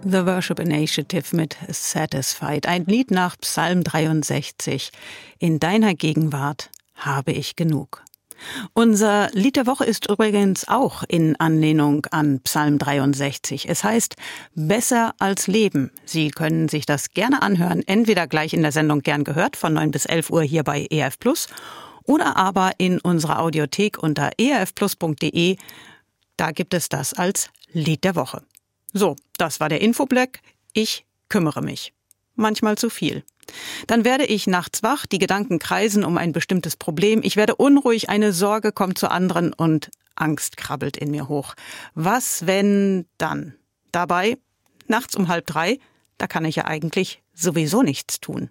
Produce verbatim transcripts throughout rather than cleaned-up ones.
The Worship Initiative mit Satisfied, ein Lied nach Psalm dreiundsechzig. In deiner Gegenwart habe ich genug. Unser Lied der Woche ist übrigens auch in Anlehnung an Psalm dreiundsechzig. Es heißt Besser als Leben. Sie können sich das gerne anhören, entweder gleich in der Sendung Gern gehört von neun bis elf Uhr hier bei E R F Plus oder aber in unserer Audiothek unter e r f plus punkt d e. Da gibt es das als Lied der Woche. So, das war der Infoblock. Ich kümmere mich. Manchmal zu viel. Dann werde ich nachts wach, die Gedanken kreisen um ein bestimmtes Problem. Ich werde unruhig, eine Sorge kommt zur anderen und Angst krabbelt in mir hoch. Was, wenn, dann? Dabei, nachts um halb drei, da kann ich ja eigentlich sowieso nichts tun.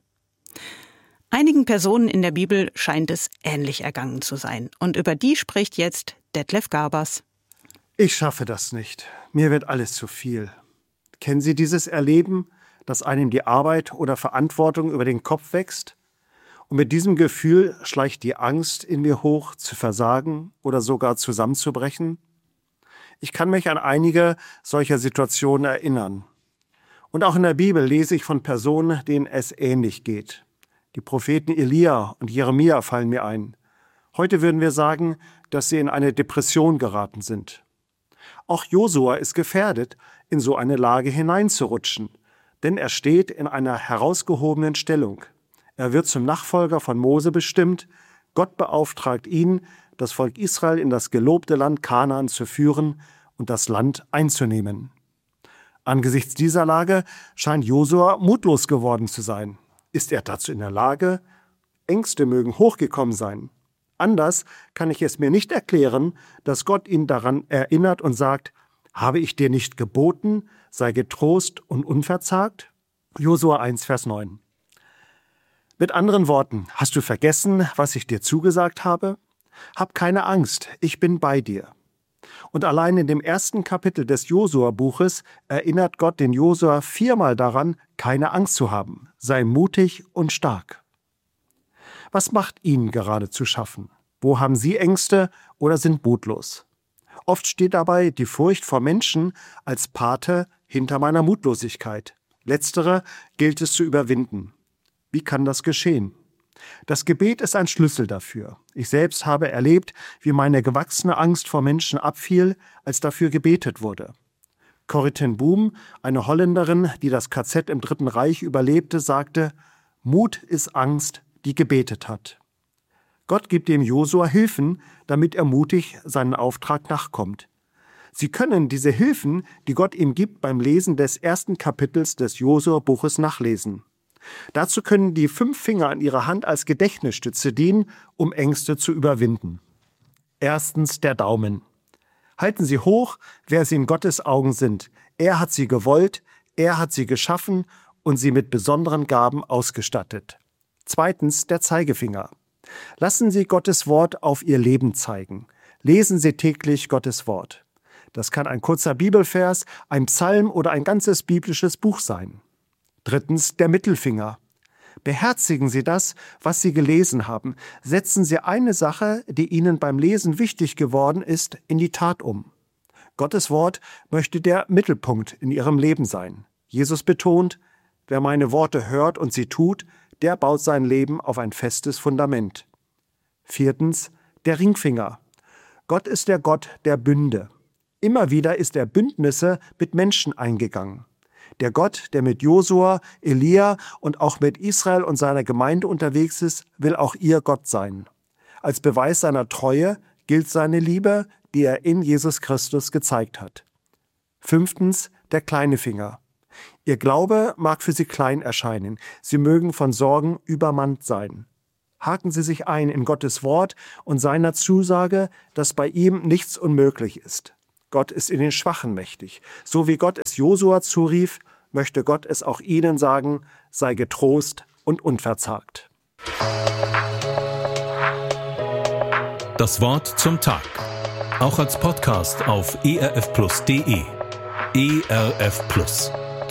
Einigen Personen in der Bibel scheint es ähnlich ergangen zu sein. Und über die spricht jetzt Detlef Garbers. Ich schaffe das nicht. Mir wird alles zu viel. Kennen Sie dieses Erleben, dass einem die Arbeit oder Verantwortung über den Kopf wächst? Und mit diesem Gefühl schleicht die Angst in mir hoch, zu versagen oder sogar zusammenzubrechen? Ich kann mich an einige solcher Situationen erinnern. Und auch in der Bibel lese ich von Personen, denen es ähnlich geht. Die Propheten Elia und Jeremia fallen mir ein. Heute würden wir sagen, dass sie in eine Depression geraten sind. Auch Josua ist gefährdet, in so eine Lage hineinzurutschen, denn er steht in einer herausgehobenen Stellung. Er wird zum Nachfolger von Mose bestimmt. Gott beauftragt ihn, das Volk Israel in das gelobte Land Kanaan zu führen und das Land einzunehmen. Angesichts dieser Lage scheint Josua mutlos geworden zu sein. Ist er dazu in der Lage? Ängste mögen hochgekommen sein. Anders kann ich es mir nicht erklären, dass Gott ihn daran erinnert und sagt, habe ich dir nicht geboten, sei getrost und unverzagt? Josua eins, Vers neun. Mit anderen Worten, hast du vergessen, was ich dir zugesagt habe? Hab keine Angst, ich bin bei dir. Und allein in dem ersten Kapitel des Josua-Buches erinnert Gott den Josua viermal daran, keine Angst zu haben. Sei mutig und stark. Was macht Ihnen gerade zu schaffen? Wo haben Sie Ängste oder sind mutlos? Oft steht dabei die Furcht vor Menschen als Pate hinter meiner Mutlosigkeit. Letztere gilt es zu überwinden. Wie kann das geschehen? Das Gebet ist ein Schlüssel dafür. Ich selbst habe erlebt, wie meine gewachsene Angst vor Menschen abfiel, als dafür gebetet wurde. Corrie ten Boom, eine Holländerin, die das K Z im Dritten Reich überlebte, sagte, Mut ist Angst, die gebetet hat. Gott gibt dem Josua Hilfen, damit er mutig seinen Auftrag nachkommt. Sie können diese Hilfen, die Gott ihm gibt, beim Lesen des ersten Kapitels des Josua-Buches nachlesen. Dazu können die fünf Finger an ihrer Hand als Gedächtnisstütze dienen, um Ängste zu überwinden. Erstens der Daumen. Halten Sie hoch, wer Sie in Gottes Augen sind. Er hat sie gewollt, er hat sie geschaffen und sie mit besonderen Gaben ausgestattet. Zweitens der Zeigefinger. Lassen Sie Gottes Wort auf Ihr Leben zeigen. Lesen Sie täglich Gottes Wort. Das kann ein kurzer Bibelvers, ein Psalm oder ein ganzes biblisches Buch sein. Drittens der Mittelfinger. Beherzigen Sie das, was Sie gelesen haben. Setzen Sie eine Sache, die Ihnen beim Lesen wichtig geworden ist, in die Tat um. Gottes Wort möchte der Mittelpunkt in Ihrem Leben sein. Jesus betont, wer meine Worte hört und sie tut, der baut sein Leben auf ein festes Fundament. Viertens, der Ringfinger. Gott ist der Gott der Bünde. Immer wieder ist er Bündnisse mit Menschen eingegangen. Der Gott, der mit Josua, Elia und auch mit Israel und seiner Gemeinde unterwegs ist, will auch ihr Gott sein. Als Beweis seiner Treue gilt seine Liebe, die er in Jesus Christus gezeigt hat. Fünftens, der kleine Finger. Ihr Glaube mag für Sie klein erscheinen. Sie mögen von Sorgen übermannt sein. Haken Sie sich ein in Gottes Wort und seiner Zusage, dass bei ihm nichts unmöglich ist. Gott ist in den Schwachen mächtig. So wie Gott es Josua zurief, möchte Gott es auch Ihnen sagen, sei getrost und unverzagt. Das Wort zum Tag. Auch als Podcast auf e r f plus punkt d e. E R F Plus.